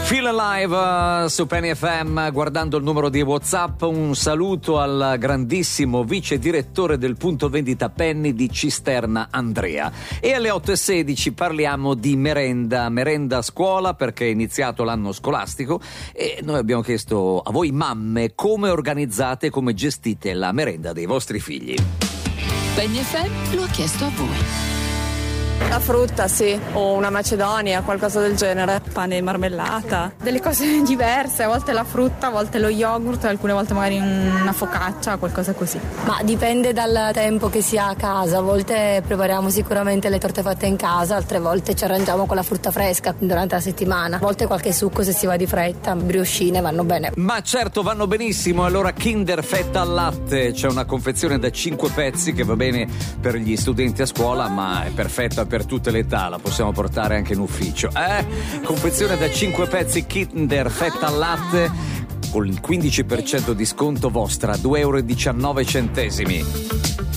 Feel Alive su Penny FM, guardando il numero di WhatsApp. Un saluto al grandissimo vice direttore del punto vendita Penny di Cisterna, Andrea. E alle 8:16 parliamo di merenda a scuola, perché è iniziato l'anno scolastico e noi abbiamo chiesto a voi mamme come organizzate e come gestite la merenda dei vostri figli. Penny FM lo ha chiesto a voi. La frutta, sì, o una macedonia, qualcosa del genere. Pane e marmellata. Delle cose diverse, a volte la frutta, a volte lo yogurt, alcune volte magari una focaccia, qualcosa così. Ma dipende dal tempo che si ha a casa. A volte prepariamo sicuramente le torte fatte in casa, altre volte ci arrangiamo con la frutta fresca durante la settimana. A volte qualche succo se si va di fretta, briochine vanno bene. Ma certo, vanno benissimo. Allora Kinder fetta al latte, c'è una confezione da 5 pezzi che va bene per gli studenti a scuola, ma è perfetta per tutte le età, la possiamo portare anche in ufficio. Confezione da 5 pezzi Kinder fetta al latte con il 15% di sconto vostra, €2,19.